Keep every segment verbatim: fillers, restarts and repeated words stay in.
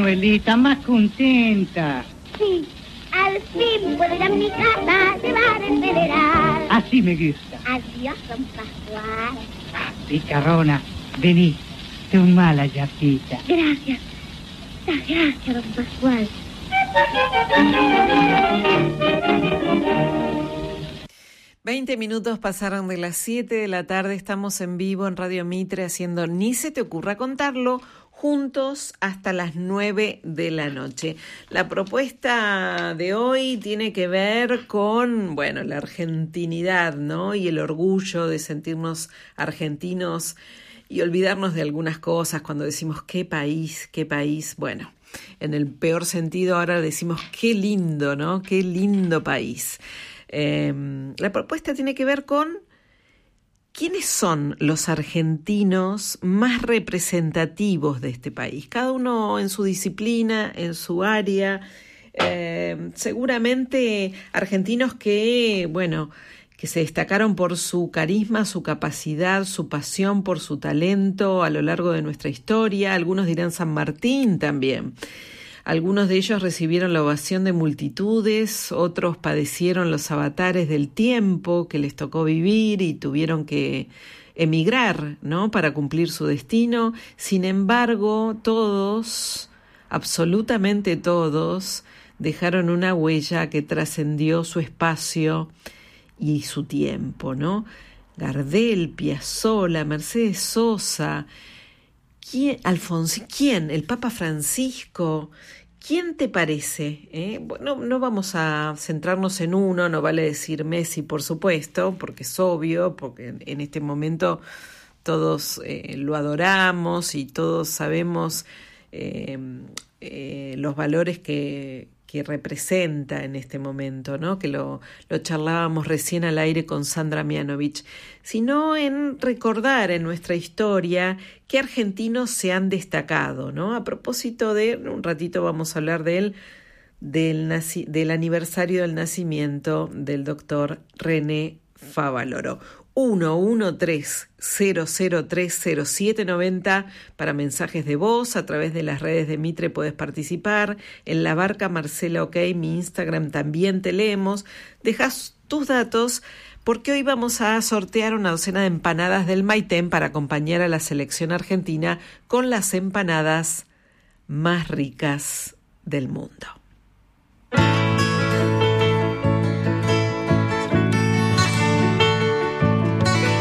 Manuelita, más contenta. Sí, al fin puedo ir a mi casa a llevar el federal. Así me gusta. Adiós, don Pascual. Ah, picarona, vení, te un mala yapita. Gracias. Muchas gracias, don Pascual. Veinte minutos pasaron de las siete de la tarde, estamos en vivo en Radio Mitre haciendo Ni se te ocurra contarlo, juntos hasta las nueve de la noche. La propuesta de hoy tiene que ver con, bueno, la argentinidad, ¿no? Y el orgullo de sentirnos argentinos y olvidarnos de algunas cosas cuando decimos qué país, qué país. Bueno, en el peor sentido ahora decimos qué lindo, ¿no? Qué lindo país. Eh, la propuesta tiene que ver con quiénes son los argentinos más representativos de este país, cada uno en su disciplina, en su área, eh, seguramente argentinos que, bueno, que se destacaron por su carisma, su capacidad, su pasión por su talento a lo largo de nuestra historia. Algunos dirán San Martín también. Algunos de ellos recibieron la ovación de multitudes, otros padecieron los avatares del tiempo que les tocó vivir y tuvieron que emigrar, ¿no?, para cumplir su destino. Sin embargo, todos, absolutamente todos, dejaron una huella que trascendió su espacio y su tiempo, ¿no? Gardel, Piazzolla, Mercedes Sosa, ¿quién, Alfonsín, quién? El Papa Francisco. ¿Quién te parece? ¿Eh? Bueno, no vamos a centrarnos en uno, no vale decir Messi, por supuesto, porque es obvio, porque en, en este momento todos eh, lo adoramos y todos sabemos eh, eh, los valores que, que representa en este momento, ¿no? Que lo, lo charlábamos recién al aire con Sandra Mianovich, sino en recordar en nuestra historia qué argentinos se han destacado, ¿no? A propósito de, un ratito vamos a hablar de él, del, naci, del aniversario del nacimiento del doctor René Favaloro. uno uno tres cero cero tres cero siete nueve cero para mensajes de voz. A través de las redes de Mitre puedes participar. En La Barca Marcela OK, mi Instagram, también te leemos. Dejas tus datos porque hoy vamos a sortear una docena de empanadas del Maitén para acompañar a la selección argentina con las empanadas más ricas del mundo.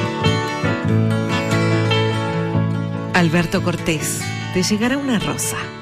Alberto Cortés, te llegará una rosa.